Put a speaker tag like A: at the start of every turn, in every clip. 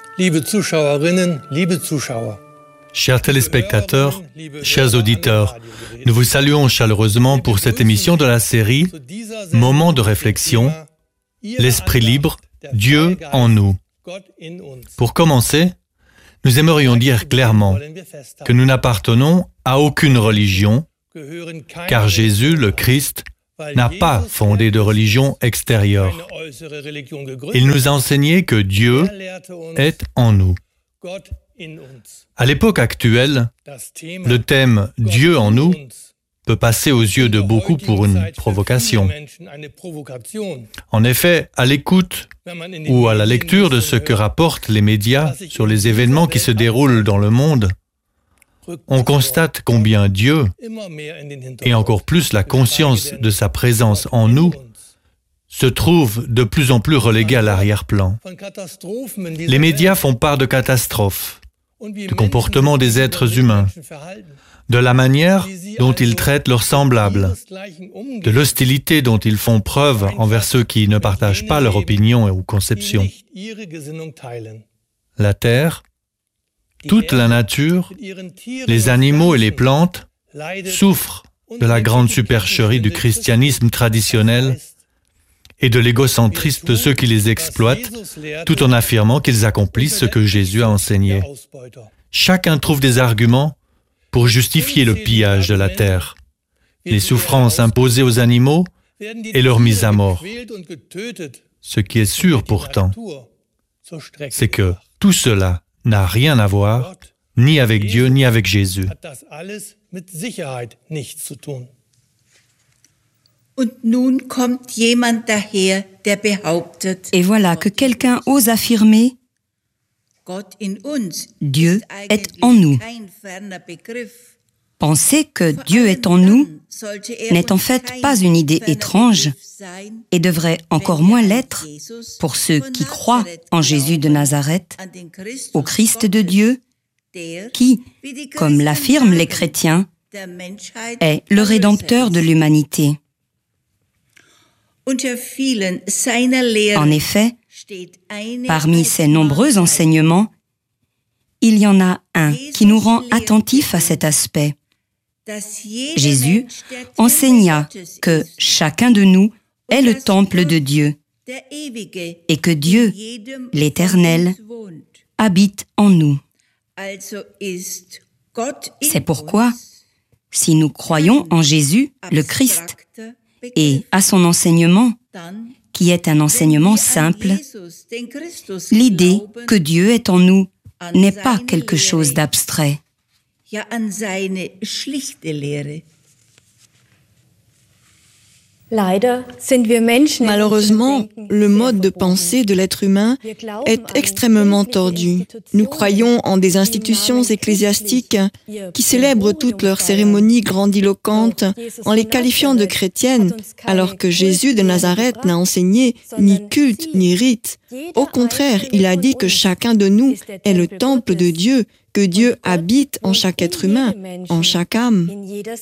A: Liebe Zuschauerinnen, liebe Zuschauer.
B: Chers téléspectateurs, chers auditeurs, nous vous saluons chaleureusement pour cette émission de la série Moments de réflexion, l'esprit libre, Dieu en nous. Pour commencer, nous aimerions dire clairement que nous n'appartenons à aucune religion, car Jésus, le Christ, n'a pas fondé de religion extérieure. Il nous a enseigné que Dieu est en nous. À l'époque actuelle, le thème « Dieu en nous » peut passer aux yeux de beaucoup pour une provocation. En effet, à l'écoute ou à la lecture de ce que rapportent les médias sur les événements qui se déroulent dans le monde, on constate combien Dieu, et encore plus la conscience de sa présence en nous, se trouve de plus en plus relégué à l'arrière-plan. Les médias font part de catastrophes, du comportement des êtres humains, de la manière dont ils traitent leurs semblables, de l'hostilité dont ils font preuve envers ceux qui ne partagent pas leur opinion ou conception. La terre, toute la nature, les animaux et les plantes souffrent de la grande supercherie du christianisme traditionnel et de l'égocentrisme de ceux qui les exploitent, tout en affirmant qu'ils accomplissent ce que Jésus a enseigné. Chacun trouve des arguments pour justifier le pillage de la terre, les souffrances imposées aux animaux et leur mise à mort. Ce qui est sûr pourtant, c'est que tout cela n'a rien à voir ni avec Dieu ni avec Jésus.
C: Et voilà que quelqu'un ose affirmer « Dieu est en nous ». Penser que Dieu est en nous n'est en fait pas une idée étrange et devrait encore moins l'être pour ceux qui croient en Jésus de Nazareth, au Christ de Dieu, qui, comme l'affirment les chrétiens, est le Rédempteur de l'humanité. En effet, parmi ces nombreux enseignements, il y en a un qui nous rend attentifs à cet aspect. Jésus enseigna que chacun de nous est le temple de Dieu et que Dieu, l'Éternel, habite en nous. C'est pourquoi, si nous croyons en Jésus, le Christ, et à son enseignement, qui est un enseignement simple, l'idée que Dieu est en nous n'est pas quelque chose d'abstrait.
D: Malheureusement, le mode de pensée de l'être humain est extrêmement tordu. Nous croyons en des institutions ecclésiastiques qui célèbrent toutes leurs cérémonies grandiloquentes en les qualifiant de chrétiennes, alors que Jésus de Nazareth n'a enseigné ni culte ni rite. Au contraire, il a dit que chacun de nous est le temple de Dieu, que Dieu habite en chaque être humain, en chaque âme.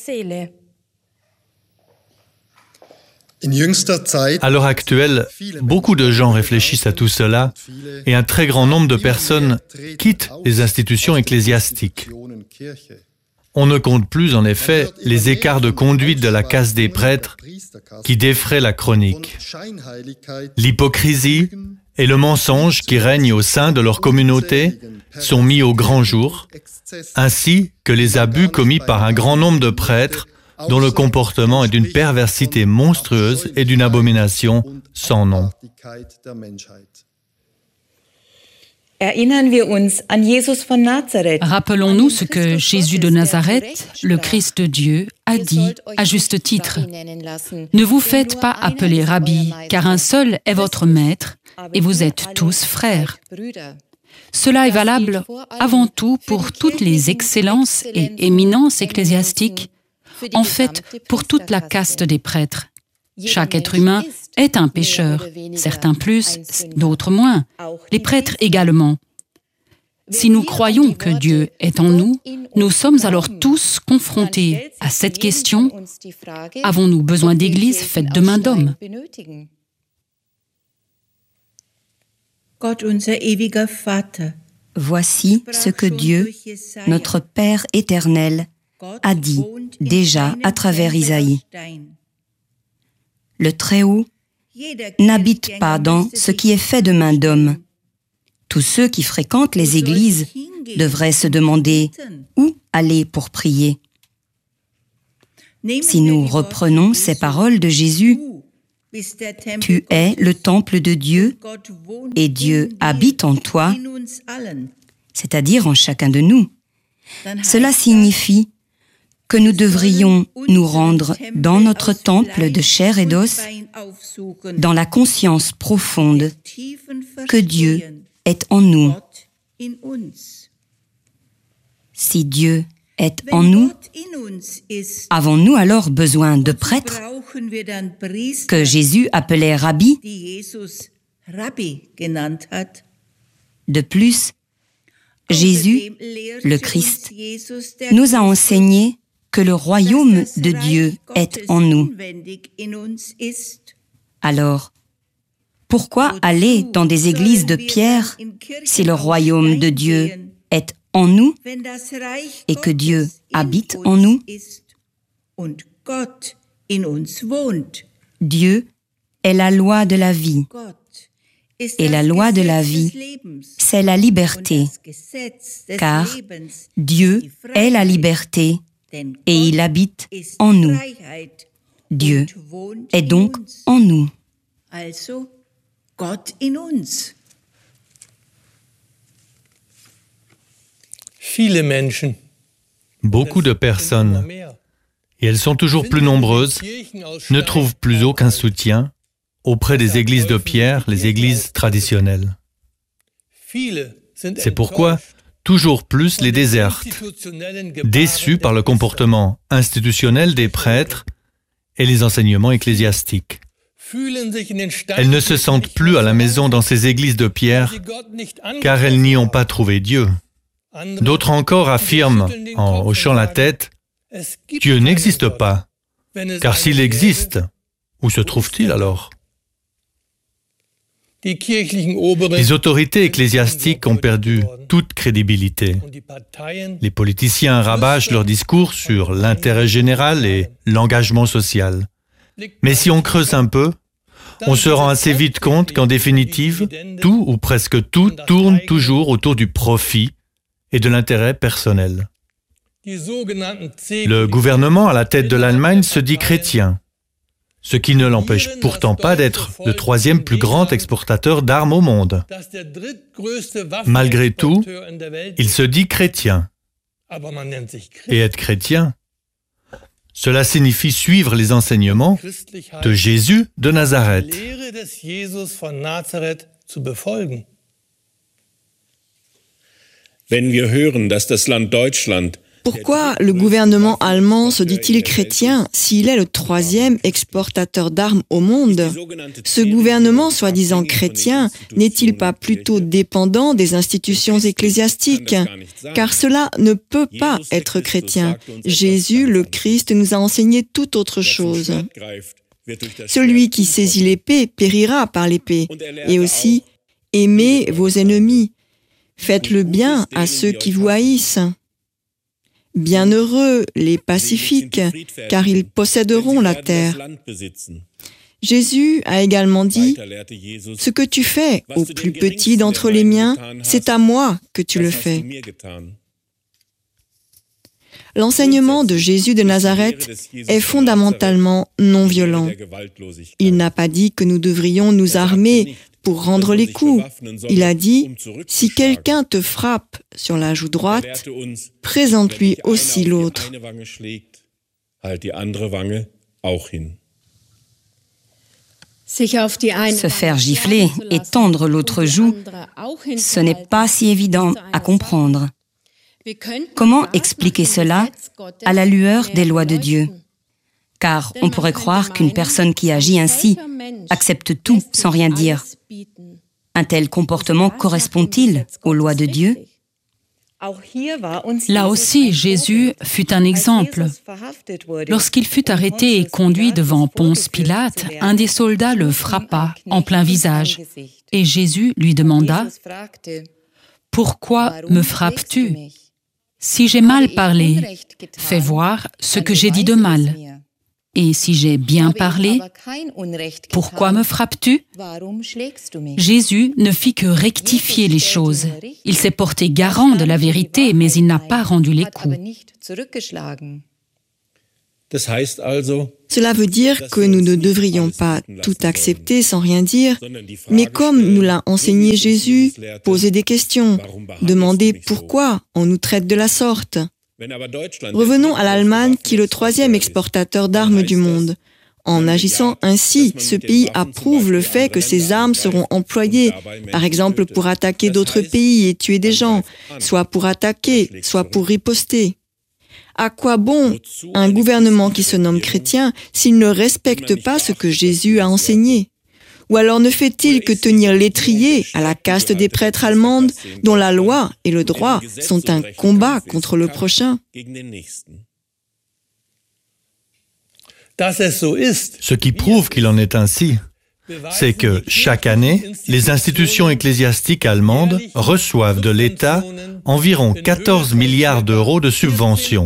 B: À l'heure actuelle, beaucoup de gens réfléchissent à tout cela et un très grand nombre de personnes quittent les institutions ecclésiastiques. On ne compte plus, en effet, les écarts de conduite de la caste des prêtres qui défraient la chronique. L'hypocrisie et le mensonge qui règnent au sein de leur communauté sont mis au grand jour, ainsi que les abus commis par un grand nombre de prêtres dont le comportement est d'une perversité monstrueuse et d'une abomination sans nom.
E: Rappelons-nous ce que Jésus de Nazareth, le Christ de Dieu, a dit à juste titre. Ne vous faites pas appeler Rabbi, car un seul est votre maître, et vous êtes tous frères. Cela est valable avant tout pour toutes les excellences et éminences ecclésiastiques, en fait, pour toute la caste des prêtres. Chaque être humain est un pécheur, certains plus, d'autres moins, les prêtres également. Si nous croyons que Dieu est en nous, nous sommes alors tous confrontés à cette question, avons-nous besoin d'églises faites de main d'homme ?
C: Voici ce que Dieu, notre Père éternel, a dit déjà à travers Isaïe. Le Très-Haut n'habite pas dans ce qui est fait de main d'homme. Tous ceux qui fréquentent les églises devraient se demander où aller pour prier. Si nous reprenons ces paroles de Jésus, « Tu es le temple de Dieu et Dieu habite en toi », c'est-à-dire en chacun de nous, cela signifie que nous devrions nous rendre dans notre temple de chair et d'os, dans la conscience profonde que Dieu est en nous. Si Dieu est en nous, avons-nous alors besoin de prêtres que Jésus appelait Rabbi? De plus, Jésus, le Christ, nous a enseigné que le royaume de Dieu est en nous. Alors, pourquoi aller dans des églises de pierre si le royaume de Dieu est en nous et que Dieu habite en nous? Dieu est la loi de la vie. Et la loi de la vie, c'est la liberté, car Dieu est la liberté et il habite en nous. Dieu est donc en nous.
B: Beaucoup de personnes, et elles sont toujours plus nombreuses, ne trouvent plus aucun soutien auprès des églises de pierre, les églises traditionnelles. C'est pourquoi toujours plus les désertent, déçus par le comportement institutionnel des prêtres et les enseignements ecclésiastiques. Elles ne se sentent plus à la maison dans ces églises de pierre car elles n'y ont pas trouvé Dieu. D'autres encore affirment, en hochant la tête, « Dieu n'existe pas, car s'il existe, où se trouve-t-il alors ?» Les autorités ecclésiastiques ont perdu toute crédibilité. Les politiciens rabâchent leurs discours sur l'intérêt général et l'engagement social. Mais si on creuse un peu, on se rend assez vite compte qu'en définitive, tout ou presque tout tourne toujours autour du profit et de l'intérêt personnel. Le gouvernement à la tête de l'Allemagne se dit chrétien, ce qui ne l'empêche pourtant pas d'être le troisième plus grand exportateur d'armes au monde. Malgré tout, il se dit chrétien. Et être chrétien, cela signifie suivre les enseignements de Jésus de Nazareth.
F: Wenn wir hören, dass das Land Deutschland
D: Pourquoi le gouvernement allemand se dit-il chrétien s'il est le troisième exportateur d'armes au monde? Ce gouvernement soi-disant chrétien n'est-il pas plutôt dépendant des institutions ecclésiastiques? Car cela ne peut pas être chrétien. Jésus, le Christ, nous a enseigné tout autre chose. Celui qui saisit l'épée périra par l'épée. Et aussi, aimez vos ennemis. Faites le bien à ceux qui vous haïssent. Bienheureux les pacifiques, car ils posséderont la terre. Jésus a également dit, « Ce que tu fais au plus petit d'entre les miens, c'est à moi que tu le fais. » L'enseignement de Jésus de Nazareth est fondamentalement non violent. Il n'a pas dit que nous devrions nous armer pour rendre les coups. Il a dit, si quelqu'un te frappe sur la joue droite, présente-lui aussi l'autre.
C: Se faire gifler et tendre l'autre joue, ce n'est pas si évident à comprendre. Comment expliquer cela à la lueur des lois de Dieu? Car on pourrait croire qu'une personne qui agit ainsi accepte tout sans rien dire. Un tel comportement correspond-il aux lois de Dieu?
E: Là aussi, Jésus fut un exemple. Lorsqu'il fut arrêté et conduit devant Ponce Pilate, un des soldats le frappa en plein visage. Et Jésus lui demanda, « Pourquoi me frappes-tu? Si j'ai mal parlé, fais voir ce que j'ai dit de mal. Et si j'ai bien parlé, pourquoi me frappes-tu? » Jésus ne fit que rectifier les choses. Il s'est porté garant de la vérité, mais il n'a pas rendu les coups.
D: Cela veut dire que nous ne devrions pas tout accepter sans rien dire, mais comme nous l'a enseigné Jésus, poser des questions, demander pourquoi on nous traite de la sorte. Revenons à l'Allemagne qui est le 3e exportateur d'armes du monde. En agissant ainsi, ce pays approuve le fait que ces armes seront employées, par exemple pour attaquer d'autres pays et tuer des gens, soit pour attaquer, soit pour riposter. À quoi bon un gouvernement qui se nomme chrétien s'il ne respecte pas ce que Jésus a enseigné? Ou alors ne fait-il que tenir l'étrier à la caste des prêtres allemandes dont la loi et le droit sont un combat contre le prochain?
B: Ce qui prouve qu'il en est ainsi, c'est que chaque année, les institutions ecclésiastiques allemandes reçoivent de l'État environ 14 milliards d'euros de subventions.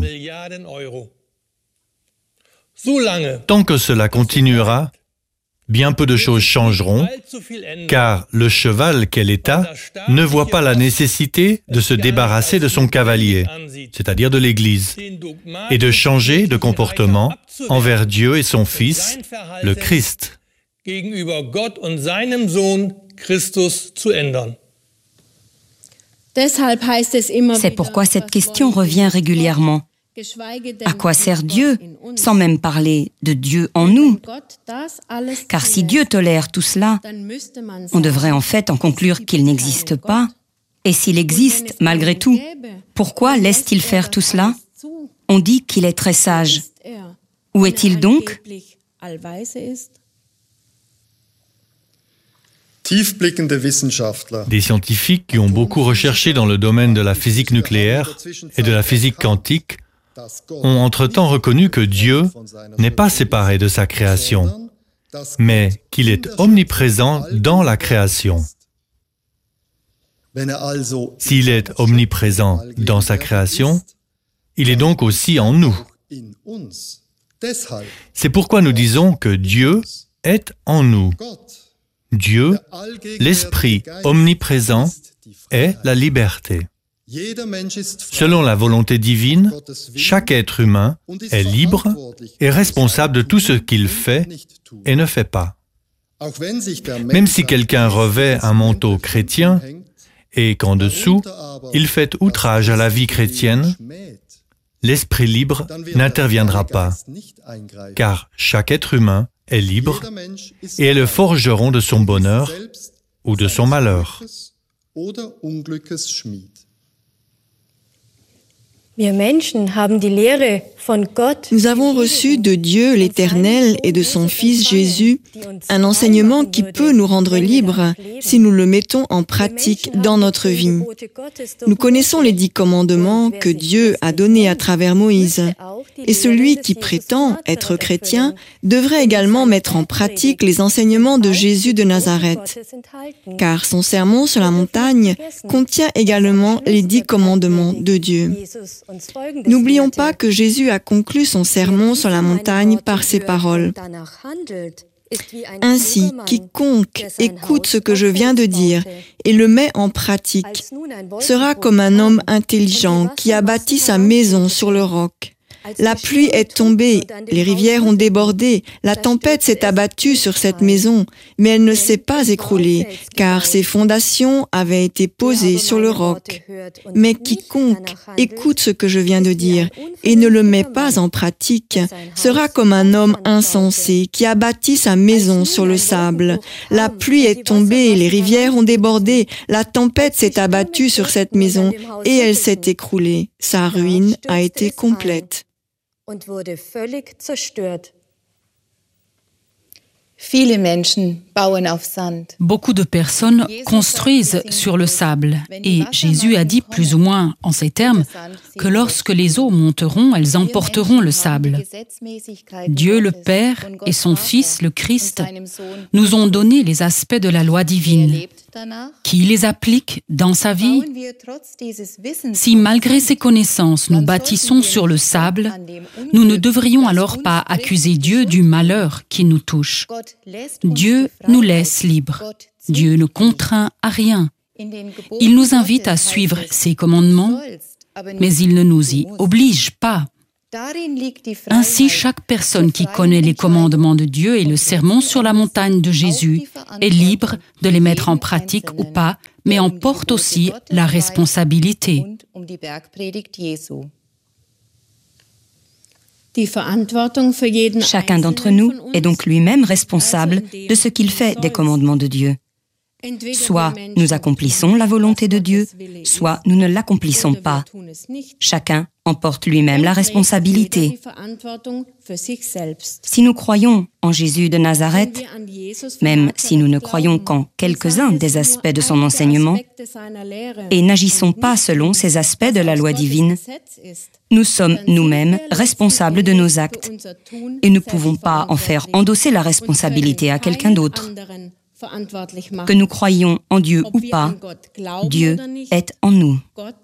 B: Tant que cela continuera, bien peu de choses changeront, car le cheval qu'est l'État ne voit pas la nécessité de se débarrasser de son cavalier, c'est-à-dire de l'Église, et de changer de comportement envers Dieu et son Fils, le Christ.
C: C'est pourquoi cette question revient régulièrement. À quoi sert Dieu, sans même parler de Dieu en nous? Car si Dieu tolère tout cela, on devrait en fait en conclure qu'il n'existe pas. Et s'il existe, malgré tout, pourquoi laisse-t-il faire tout cela? On dit qu'il est très sage. Où est-il donc?
B: Des scientifiques qui ont beaucoup recherché dans le domaine de la physique nucléaire et de la physique quantique ont entre-temps reconnu que Dieu n'est pas séparé de sa création, mais qu'il est omniprésent dans la création. S'il est omniprésent dans sa création, il est donc aussi en nous. C'est pourquoi nous disons que Dieu est en nous. Dieu, l'Esprit omniprésent, est la liberté. Selon la volonté divine, chaque être humain est libre et responsable de tout ce qu'il fait et ne fait pas. Même si quelqu'un revêt un manteau chrétien et qu'en dessous, il fait outrage à la vie chrétienne, l'esprit libre n'interviendra pas, car chaque être humain est libre et est le forgeron de son bonheur ou de son malheur.
D: Nous avons reçu de Dieu l'Éternel et de son Fils Jésus un enseignement qui peut nous rendre libres si nous le mettons en pratique dans notre vie. Nous connaissons les 10 commandements que Dieu a donnés à travers Moïse. Et celui qui prétend être chrétien devrait également mettre en pratique les enseignements de Jésus de Nazareth, car son sermon sur la montagne contient également les 10 commandements de Dieu. N'oublions pas que Jésus a conclu son sermon sur la montagne par ces paroles. Ainsi, quiconque écoute ce que je viens de dire et le met en pratique sera comme un homme intelligent qui a bâti sa maison sur le roc. La pluie est tombée, les rivières ont débordé, la tempête s'est abattue sur cette maison, mais elle ne s'est pas écroulée, car ses fondations avaient été posées sur le roc. Mais quiconque écoute ce que je viens de dire et ne le met pas en pratique sera comme un homme insensé qui a bâti sa maison sur le sable. La pluie est tombée, les rivières ont débordé, la tempête s'est abattue sur cette maison et elle s'est écroulée. Sa ruine a été complète.
E: Beaucoup de personnes construisent sur le sable et Jésus a dit plus ou moins en ces termes que lorsque les eaux monteront, elles emporteront le sable. Dieu le Père et son Fils, le Christ, nous ont donné les aspects de la loi divine. Qui les applique dans sa vie? Si malgré ces connaissances nous bâtissons sur le sable, nous ne devrions alors pas accuser Dieu du malheur qui nous touche. Dieu nous laisse libres. Dieu ne contraint à rien. Il nous invite à suivre ses commandements, mais il ne nous y oblige pas. Ainsi, chaque personne qui connaît les commandements de Dieu et le sermon sur la montagne de Jésus est libre de les mettre en pratique ou pas, mais en porte aussi la responsabilité.
C: Chacun d'entre nous est donc lui-même responsable de ce qu'il fait des commandements de Dieu. Soit nous accomplissons la volonté de Dieu, soit nous ne l'accomplissons pas. Chacun en porte lui-même la responsabilité. Si nous croyons en Jésus de Nazareth, même si nous ne croyons qu'en quelques-uns des aspects de son enseignement, et n'agissons pas selon ces aspects de la loi divine, nous sommes nous-mêmes responsables de nos actes et ne pouvons pas en faire endosser la responsabilité à quelqu'un d'autre. Que nous croyions en Dieu ou pas, Dieu est en nous.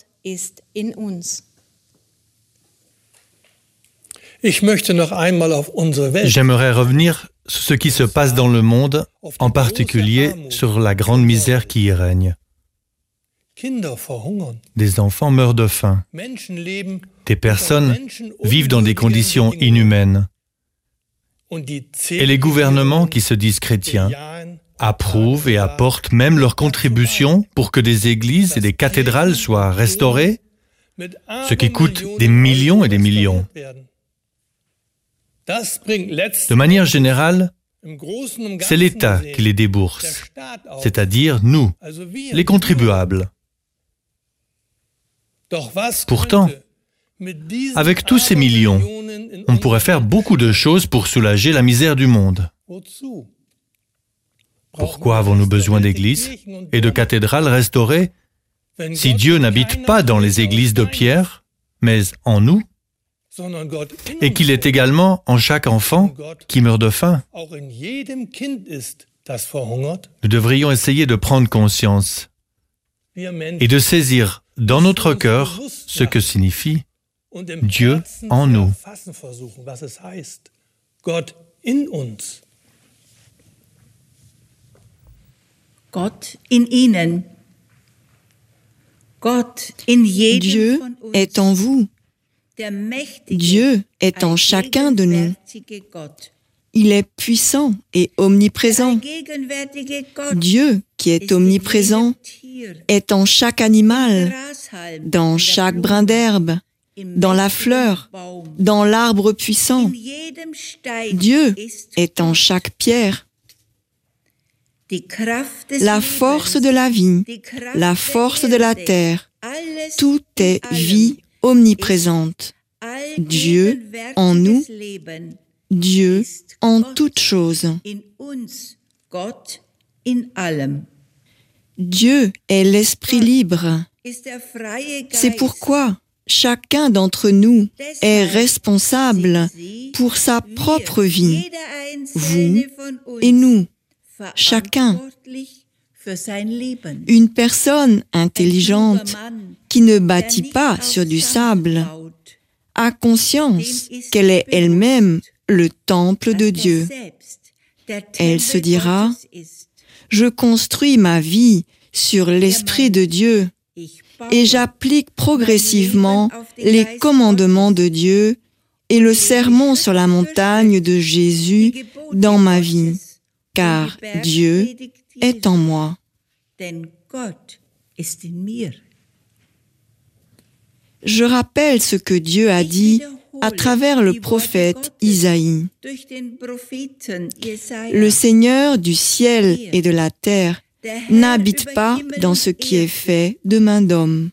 B: J'aimerais revenir sur ce qui se passe dans le monde, en particulier sur la grande misère qui y règne. Des enfants meurent de faim. Des personnes vivent dans des conditions inhumaines. Et les gouvernements qui se disent chrétiens approuvent et apportent même leur contribution pour que des églises et des cathédrales soient restaurées, ce qui coûte des millions et des millions. De manière générale, c'est l'État qui les débourse, c'est-à-dire nous, les contribuables. Pourtant, avec tous ces millions, on pourrait faire beaucoup de choses pour soulager la misère du monde. Pourquoi avons-nous besoin d'églises et de cathédrales restaurées si Dieu n'habite pas dans les églises de pierre, mais en nous, et qu'il est également en chaque enfant qui meurt de faim? Nous devrions essayer de prendre conscience et de saisir dans notre cœur ce que signifie Dieu en nous.
D: Dieu est en vous. Dieu est en chacun de nous. Il est puissant et omniprésent. Dieu, qui est omniprésent, est en chaque animal, dans chaque brin d'herbe, dans la fleur, dans l'arbre puissant. Dieu est en chaque pierre. La force de la vie, la force de la terre, tout est vie omniprésente. Dieu en nous, Dieu en toutes choses. Dieu est l'esprit libre. C'est pourquoi chacun d'entre nous est responsable pour sa propre vie, vous et nous. Chacun. Une personne intelligente qui ne bâtit pas sur du sable a conscience qu'elle est elle-même le temple de Dieu. Elle se dira, « Je construis ma vie sur l'Esprit de Dieu et j'applique progressivement les commandements de Dieu et le sermon sur la montagne de Jésus dans ma vie. Car Dieu est en moi. » Je rappelle ce que Dieu a dit à travers le prophète Isaïe. Le Seigneur du ciel et de la terre n'habite pas dans ce qui est fait de main d'homme.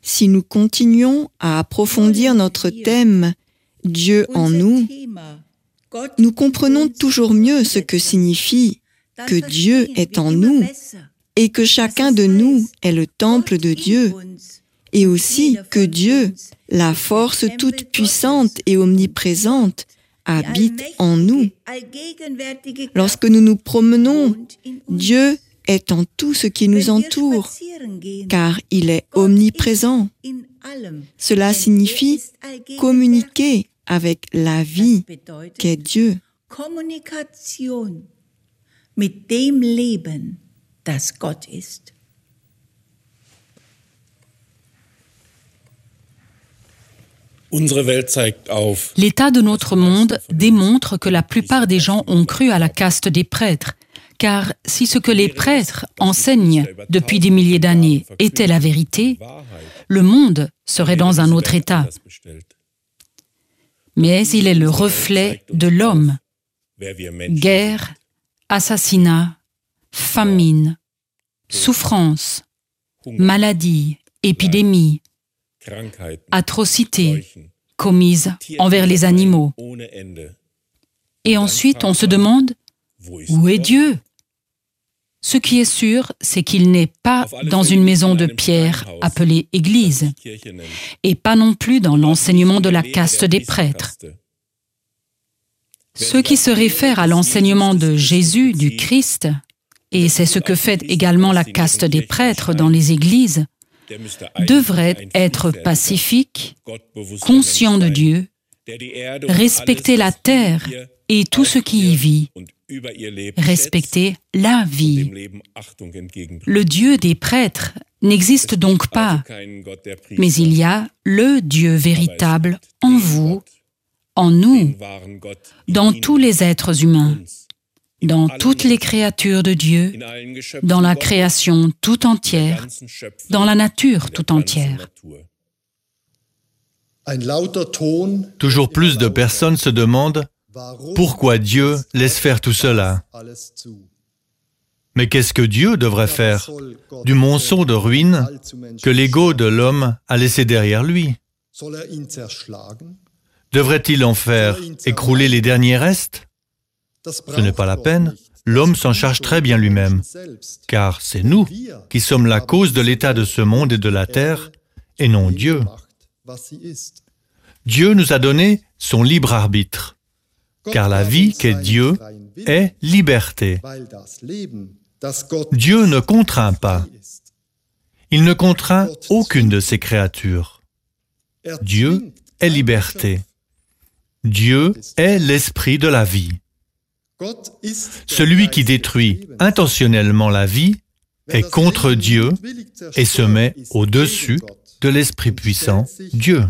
D: Si nous continuons à approfondir notre thème « Dieu en nous », nous comprenons toujours mieux ce que signifie que Dieu est en nous et que chacun de nous est le temple de Dieu, et aussi que Dieu, la force toute puissante et omniprésente, habite en nous. Lorsque nous nous promenons, Dieu est en tout ce qui nous entoure, car il est omniprésent. Cela signifie communiquer avec la vie qu'est Dieu.
G: Kommunikation mit dem Leben, das Gott ist.
E: L'état de notre monde démontre que la plupart des gens ont cru à la caste des prêtres, car si ce que les prêtres enseignent depuis des milliers d'années était la vérité, le monde serait dans un autre état. Mais il est le reflet de l'homme. Guerre, assassinat, famine, souffrance, maladie, épidémie, atrocités commises envers les animaux. Et ensuite, on se demande, où est Dieu? Ce qui est sûr, c'est qu'il n'est pas dans une maison de pierre appelée Église, et pas non plus dans l'enseignement de la caste des prêtres. Ce qui se réfère à l'enseignement de Jésus, du Christ, et c'est ce que fait également la caste des prêtres dans les églises, devrait être pacifique, conscient de Dieu, respecter la terre et tout ce qui y vit, respecter la vie. Le Dieu des prêtres n'existe donc pas, mais il y a le Dieu véritable en vous, en nous, dans tous les êtres humains, dans toutes les créatures de Dieu, dans la création tout entière, dans la nature tout entière.
B: Toujours plus de personnes se demandent pourquoi Dieu laisse faire tout cela. Mais qu'est-ce que Dieu devrait faire du monceau de ruines que l'ego de l'homme a laissé derrière lui? Devrait-il en faire écrouler les derniers restes? Ce n'est pas la peine, l'homme s'en charge très bien lui-même, car c'est nous qui sommes la cause de l'état de ce monde et de la terre, et non Dieu. Dieu nous a donné son libre arbitre, car la vie qu'est Dieu est liberté. Dieu ne contraint pas. Il ne contraint aucune de ses créatures. Dieu est liberté. Dieu est l'esprit de la vie. Celui qui détruit intentionnellement la vie est contre Dieu et se met au-dessus de l'Esprit puissant, Dieu.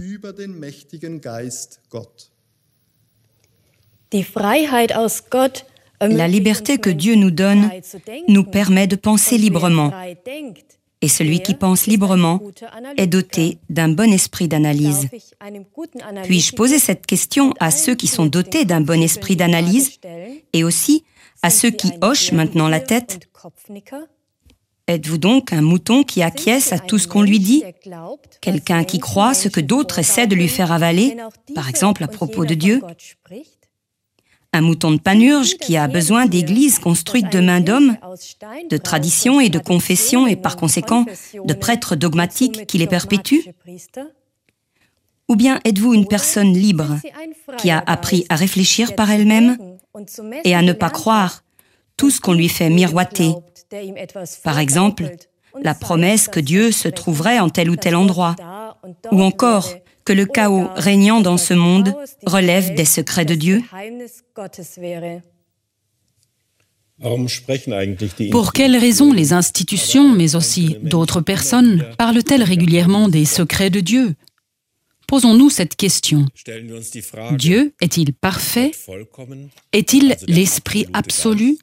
C: La liberté que Dieu nous donne nous permet de penser librement. Et celui qui pense librement est doté d'un bon esprit d'analyse. Puis-je poser cette question à ceux qui sont dotés d'un bon esprit d'analyse et aussi à ceux qui hochent maintenant la tête? Êtes-vous donc un mouton qui acquiesce à tout ce qu'on lui dit? Quelqu'un qui croit ce que d'autres essaient de lui faire avaler, par exemple à propos de Dieu? Un mouton de panurge qui a besoin d'églises construites de main d'hommes, de traditions et de confessions et par conséquent de prêtres dogmatiques qui les perpétuent? Ou bien êtes-vous une personne libre qui a appris à réfléchir par elle-même et à ne pas croire tout ce qu'on lui fait miroiter? Par exemple, la promesse que Dieu se trouverait en tel ou tel endroit, ou encore que le chaos régnant dans ce monde relève des secrets de Dieu?
E: Pour quelles raisons les institutions, mais aussi d'autres personnes, parlent-elles régulièrement des secrets de Dieu? Posons-nous cette question. Dieu est-il parfait? Est-il l'esprit absolu?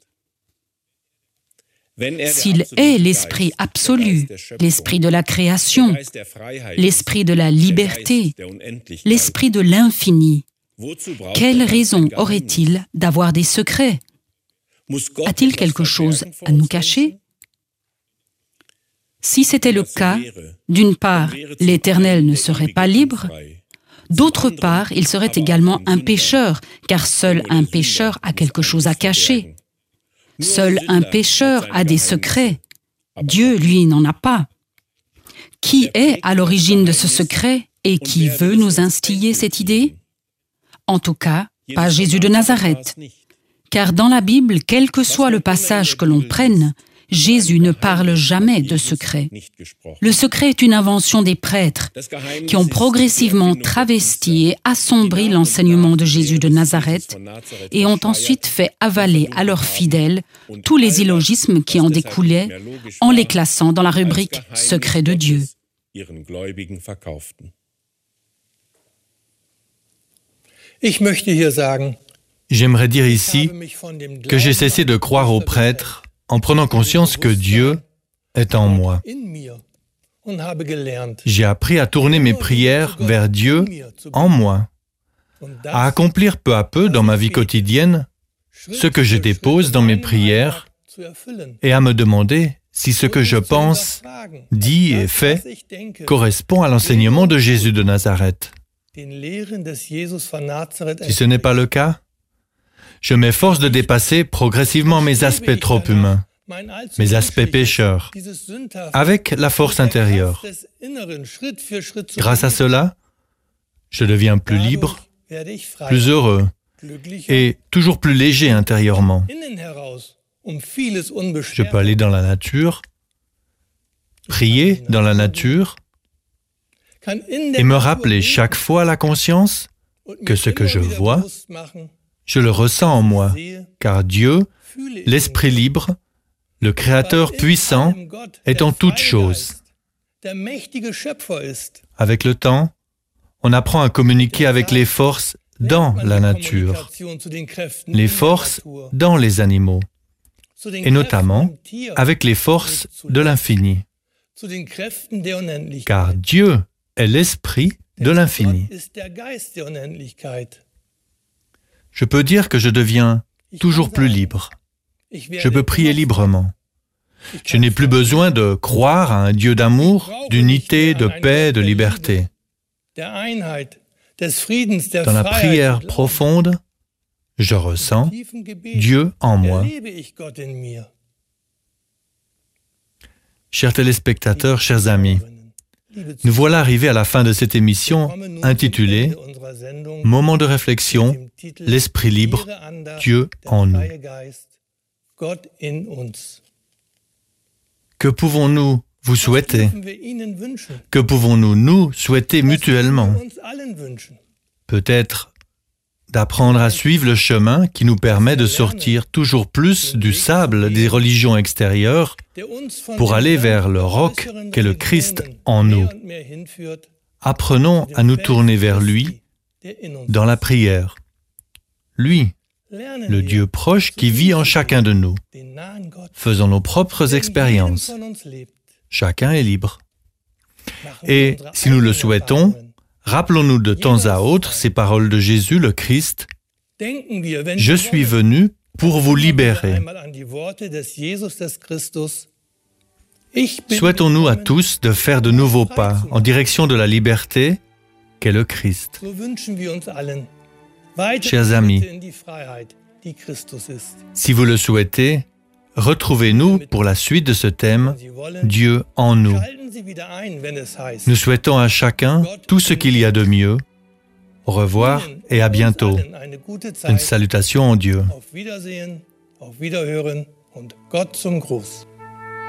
E: S'il est l'esprit absolu, l'esprit de la création, l'esprit de la liberté, l'esprit de l'infini, quelle raison aurait-il d'avoir des secrets? A-t-il quelque chose à nous cacher? Si c'était le cas, d'une part, l'Éternel ne serait pas libre, d'autre part, il serait également un pécheur, car seul un pécheur a quelque chose à cacher. Seul un pécheur a des secrets. Dieu, lui, n'en a pas. Qui est à l'origine de ce secret et qui veut nous instiller cette idée? En tout cas, pas Jésus de Nazareth. Car dans la Bible, quel que soit le passage que l'on prenne, Jésus ne parle jamais de secret. Le secret est une invention des prêtres qui ont progressivement travesti et assombri l'enseignement de Jésus de Nazareth et ont ensuite fait avaler à leurs fidèles tous les illogismes qui en découlaient en les classant dans la rubrique « secret de Dieu ».
B: J'aimerais dire ici que j'ai cessé de croire aux prêtres en prenant conscience que Dieu est en moi. J'ai appris à tourner mes prières vers Dieu en moi, à accomplir peu à peu dans ma vie quotidienne ce que je dépose dans mes prières et à me demander si ce que je pense, dis et fais correspond à l'enseignement de Jésus de Nazareth. Si ce n'est pas le cas, je m'efforce de dépasser progressivement mes aspects trop humains, mes aspects pécheurs, avec la force intérieure. Grâce à cela, je deviens plus libre, plus heureux et toujours plus léger intérieurement. Je peux aller dans la nature, prier dans la nature et me rappeler chaque fois à la conscience que ce que je vois, je le ressens en moi, car Dieu, l'Esprit libre, le Créateur puissant, est en toutes choses. Avec le temps, on apprend à communiquer avec les forces dans la nature, les forces dans les animaux, et notamment avec les forces de l'infini. Car Dieu est l'Esprit de l'infini. Je peux dire que je deviens toujours plus libre. Je peux prier librement. Je n'ai plus besoin de croire à un Dieu d'amour, d'unité, de paix, de liberté. Dans la prière profonde, je ressens Dieu en moi. Chers téléspectateurs, chers amis, nous voilà arrivés à la fin de cette émission intitulée « Moment de réflexion, l'Esprit libre, Dieu en nous ». Que pouvons-nous vous souhaiter? Que pouvons-nous nous souhaiter mutuellement? Peut-être d'apprendre à suivre le chemin qui nous permet de sortir toujours plus du sable des religions extérieures pour aller vers le roc qu'est le Christ en nous. Apprenons à nous tourner vers lui dans la prière. Lui, le Dieu proche qui vit en chacun de nous. Faisons nos propres expériences. Chacun est libre. Et si nous le souhaitons, rappelons-nous de temps à autre ces paroles de Jésus, le Christ. « Je suis venu pour vous libérer ». Souhaitons-nous à tous de faire de nouveaux pas en direction de la liberté qu'est le Christ. Chers amis, si vous le souhaitez, retrouvez-nous pour la suite de ce thème « Dieu en nous ». Nous souhaitons à chacun tout ce qu'il y a de mieux. Au revoir et à bientôt. Une salutation en Dieu.
A: Auf Wiedersehen, auf Wiederhören und Gott zum Gruß.